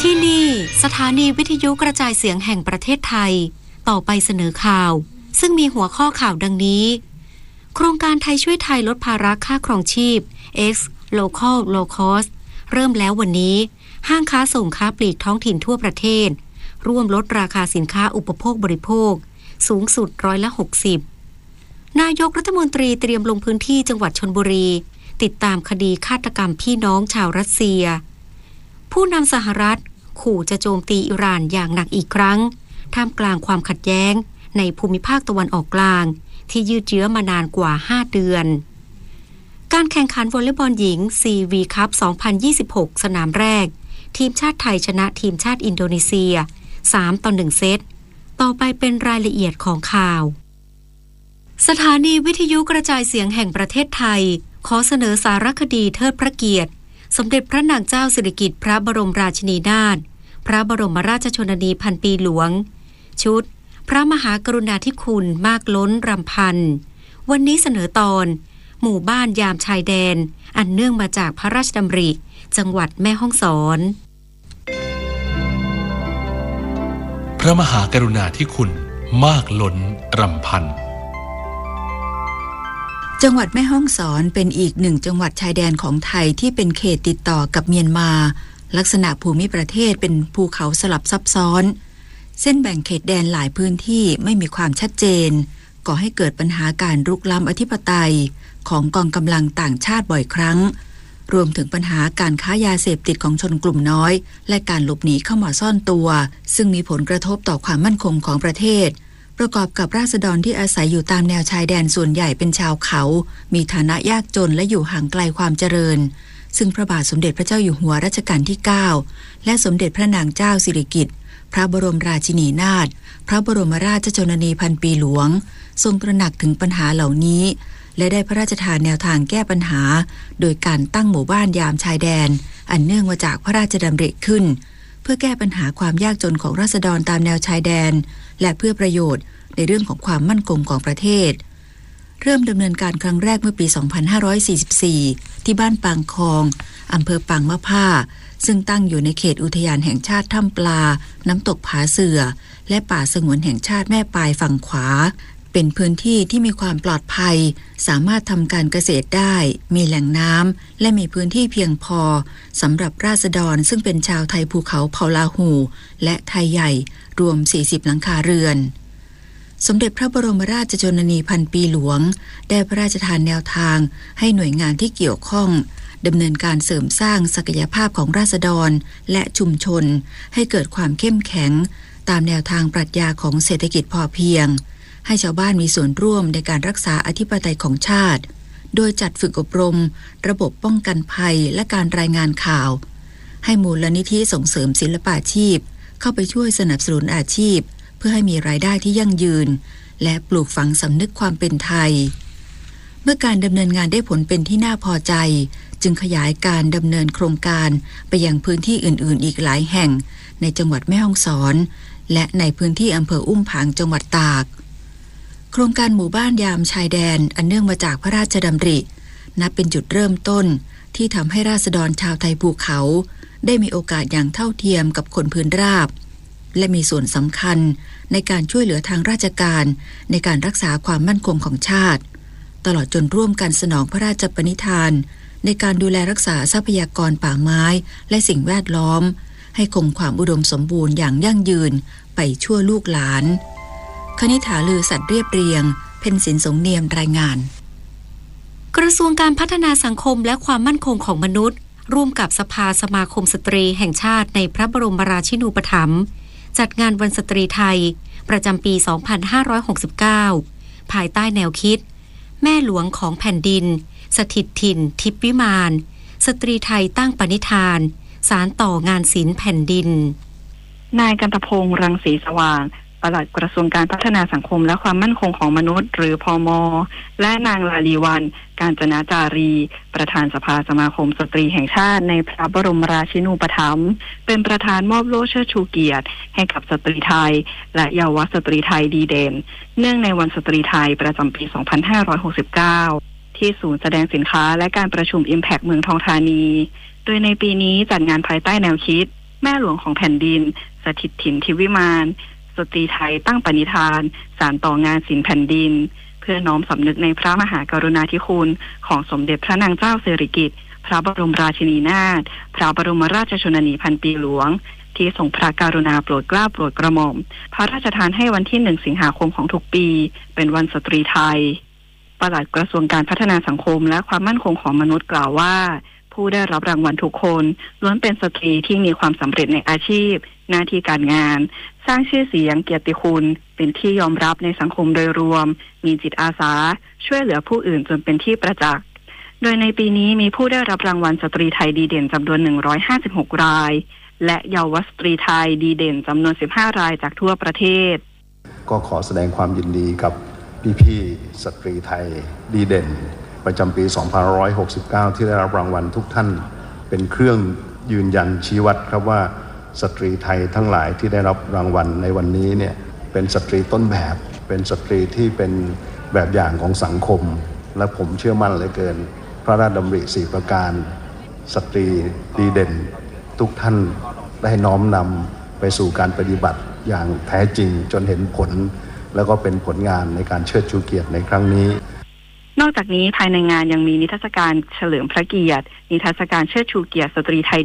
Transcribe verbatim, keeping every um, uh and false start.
ที่นี่สถานีวิทยุกระจายเสียงแห่งประเทศไทยต่อไปเสนอข่าวซึ่งมีหัวข้อข่าวดังนี้โครงการไทยช่วยไทยลดภาระค่าครองชีพ X Local Low Cost เริ่มแล้ววันนี้ห้างค้าส่งค้าปลีกท้องถิ่นทั่วประเทศร่วมลดราคาสินค้าอุปโภคบริโภคสูงสุดร้อยละหกสิบนายกรัฐมนตรีเตรียมลงพื้นที่จังหวัดชลบุรีติดตามคดีฆาตกรรมพี่น้องชาวรัสเซียผู้นำสหรัฐขู่จะโจมตีอิหร่านอย่างหนักอีกครั้งท่ามกลางความขัดแย้งในภูมิภาคตะวันออกกลางที่ยืดเยื้อมานานกว่าห้าเดือนการแข่งขันวอลเลย์บอลหญิง ซี วี คัพ สองพันยี่สิบหก สนามแรกทีมชาติไทยชนะทีมชาติอินโดนีเซีย สามต่อหนึ่ง เซตต่อไปเป็นรายละเอียดของข่าวสถานีวิทยุกระจายเสียงแห่งประเทศไทยขอเสนอสารคดีเทิดพระเกียรติสมเด็จพระนางเจ้าสิริกิติ์พระบรมราชินีนาถพระบรมราชชนนีพันปีหลวงชุดพระมหากรุณาธิคุณมากล้นรำพันวันนี้เสนอตอนหมู่บ้านยามชายแดนอันเนื่องมาจากพระราชดำริจังหวัดแม่ฮ่องสอนพระมหากรุณาธิคุณมากล้นรำพันจังหวัดแม่ฮ่องสอนเป็นอีกหนึ่งจังหวัดชายแดนของไทยที่เป็นเขตติดต่อกับเมียนมาลักษณะภูมิประเทศเป็นภูเขาสลับซับซ้อนเส้นแบ่งเขตแดนหลายพื้นที่ไม่มีความชัดเจนก่อให้เกิดปัญหาการรุกล้ำอธิปไตยของกองกำลังต่างชาติบ่อยครั้งรวมถึงปัญหาการค้ายาเสพติดของชนกลุ่มน้อยและการหลบหนีเข้ามาซ่อนตัวซึ่งมีผลกระทบต่อความมั่นคงของประเทศประกอบกับราษฎรที่อาศัยอยู่ตามแนวชายแดนส่วนใหญ่เป็นชาวเขามีฐานะยากจนและอยู่ห่างไกลความเจริญซึ่งพระบาทสมเด็จพระเจ้าอยู่หัวรัชกาลที่เก้าและสมเด็จพระนางเจ้าสิริกิติ์พระบรมราชินีนาถพระบรมราชชนนีพันปีหลวงทรงตระหนักถึงปัญหาเหล่านี้และได้พระราชทานแนวทางแก้ปัญหาโดยการตั้งหมู่บ้านยามชายแดนอันเนื่องมาจากพระราชดำริขึ้นเพื่อแก้ปัญหาความยากจนของราษฎรตามแนวชายแดนและเพื่อประโยชน์ในเรื่องของความมั่นคงของประเทศเริ่มดำเนินการครั้งแรกเมื่อปี สองพันห้าร้อยสี่สิบสี่ ที่บ้านปางคองอำเภอปางมะผ้าซึ่งตั้งอยู่ในเขตอุทยานแห่งชาติถ้ำปลาน้ำตกผาเสือและป่าสงวนแห่งชาติแม่ปลายฝั่งขวาเป็นพื้นที่ที่มีความปลอดภัยสามารถทำการเกษตรได้มีแหล่งน้ำและมีพื้นที่เพียงพอสำหรับราษฎรซึ่งเป็นชาวไทยภูเขาเผ่าลาหูและไทยใหญ่รวมสี่สิบหลังคาเรือนสมเด็จพระบรมราชชนนีพันปีหลวงได้พระราชทานแนวทางให้หน่วยงานที่เกี่ยวข้องดำเนินการเสริมสร้างศักยภาพของราษฎรและชุมชนให้เกิดความเข้มแข็งตามแนวทางปรัชญาของเศรษฐกิจพอเพียงให้ชาวบ้านมีส่วนร่วมในการรักษาอธิปไตยของชาติโดยจัดฝึกอบรมระบบป้องกันภัยและการรายงานข่าวให้มูลนิธิส่งเสริมศิลปาชีพเข้าไปช่วยสนับสนุนอาชีพเพื่อให้มีรายได้ที่ยั่งยืนและปลูกฝังสำนึกความเป็นไทยเมื่อการดำเนินงานได้ผลเป็นที่น่าพอใจจึงขยายการดำเนินโครงการไปยังพื้นที่อื่นๆอีกหลายแห่งในจังหวัดแม่ฮ่องสอนและในพื้นที่อำเภออุ้มผางจังหวัดตากโครงการหมู่บ้านยามชายแดนอันเนื่องมาจากพระราชดำรินับเป็นจุดเริ่มต้นที่ทำให้ราษฎรชาวไทยภูเขาได้มีโอกาสอย่างเท่าเทียมกับคนพื้นราบและมีส่วนสำคัญในการช่วยเหลือทางราชการในการรักษาความมั่นคงของชาติตลอดจนร่วมกันสนองพระราชปณิธานในการดูแลรักษาทรัพยากรป่าไม้และสิ่งแวดล้อมให้คงความอุดมสมบูรณ์อย่างยั่งยืนไปชั่วลูกหลานคณิษฐาลือสัตว์เรียบเรียงเพ็ญศิลป์สงเนียมรายงานกระทรวงการพัฒนาสังคมและความมั่นคงของมนุษย์ร่วมกับสภาสมาคมสตรีแห่งชาติในพระบรมราชินูปถัมภ์จัดงานวันสตรีไทยประจำปี สองพันห้าร้อยหกสิบเก้า ภายใต้แนวคิดแม่หลวงของแผ่นดินสถิตถิ่นทิพย์วิมานสตรีไทยตั้งปณิธานสานต่องานศิลป์แผ่นดินนายกันตพงษ์รังสีสว่างปลัดกระทรวงการพัฒนาสังคมและความมั่นคงของมนุษย์หรือพม.และนางลาลีวรรณกาญจนาจารีประธานสภาสมาคมสตรีแห่งชาติในพระบรมราชินูปถัมภ์เป็นประธานมอบโล่เชิดชูเกียรติให้กับสตรีไทยและเยาวสตรีไทยดีเด่นเนื่องในวันสตรีไทยประจำปี สองพันห้าร้อยหกสิบเก้า ที่ศูนย์แสดงสินค้าและการประชุม Impact เมืองทองธานีโดยในปีนี้จัดงานภายใต้แนวคิดแม่หลวงของแผ่นดินสถิตถิ่นทิวิมานสตรีไทยตั้งปณิธานสานต่องานศิลป์แผ่นดินเพื่อน้อมสำนึกในพระมหากรุณาธิคุณของสมเด็จพระนางเจ้าสิริกิติ์พระบรมราชินีนาถพระบรมราชชนนีพันปีหลวงที่ทรงพระกรุณาโปรดเกล้าโปรดกระหม่อมพระราชทานให้วันที่หนึ่งสิงหาคมของทุกปีเป็นวันสตรีไทยปลัดกระทรวงการพัฒนาสังคมและความมั่นคงของมนุษย์กล่าวว่าผู้ได้รับรางวัลทุกคนล้วนเป็นสตรีที่มีความสำเร็จในอาชีพหน้าที่การงานสร้างชื่อเสียงเกียรติคุณเป็นที่ยอมรับในสังคมโดยรวมมีจิตอาสาช่วยเหลือผู้อื่นจนเป็นที่ประจักษ์โดยในปีนี้มีผู้ได้รับรางวัลสตรีไทยดีเด่นจำนวนหนึ่งร้อยห้าสิบหกรายและเยาวสตรีไทยดีเด่นจำนวนสิบห้ารายจากทั่วประเทศก็ขอแสดงความยินดีกับพี่ๆสตรีไทยดีเด่นประจำปีสองพันห้าร้อยหกสิบเก้าที่ได้รับรางวัลทุกท่านเป็นเครื่องยืนยันชี้วัดครับว่าสตรีไทยทั้งหลายที่ได้รับรางวัลในวันนี้เนี่ยเป็นสตรีต้นแบบเป็นสตรีที่เป็นแบบอย่างของสังคมและผมเชื่อมั่นเหลือเกินพระราชดำริสี่ประการสตรีดีเด่นทุกท่านได้น้อมนำไปสู่การปฏิบัติอย่างแท้จริงจนเห็นผลแล้วก็เป็นผลงานในการเชิดชูเกียรติในครั้งนี้นอกจากนี้ภายในงานยังมีนิทรรศการเฉลิมพระเกียรตินิทรรศการเชิดชูเกียรติสตรีไทย